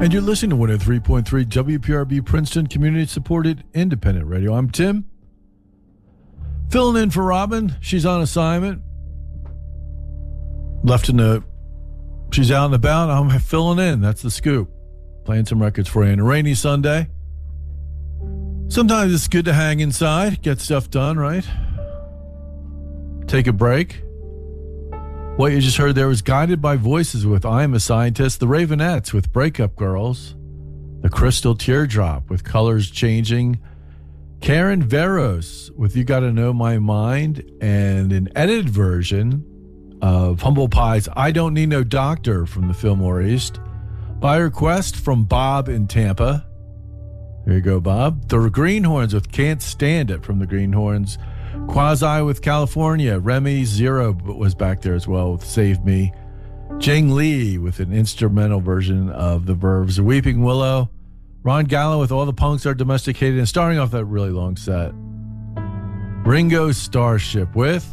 And you're listening to 103.3 WPRB Princeton Community Supported Independent Radio. I'm Tim. Filling in for Robin. She's on assignment. Left a note. She's out and about. I'm filling in. That's the scoop. Playing some records for you on a rainy Sunday. Sometimes it's good to hang inside, get stuff done, right? Take a break. What you just heard there was Guided by Voices with I Am a Scientist, the Ravenettes with Breakup Girls, the Crystal Teardrop with Colors Changing, Karen Veros with You Gotta Know My Mind, and an edited version of Humble Pie's I Don't Need No Doctor from the Fillmore East, by request from Bob in Tampa. There you go, Bob. The Greenhorns with Can't Stand It from the Greenhorns, Quasi with California, Remy Zero was back there as well with Save Me, Jing Lee with an instrumental version of The Verve's Weeping Willow, Ron Gallo with All the Punks Are Domesticated, and starting off that really long set, Ringo Starship with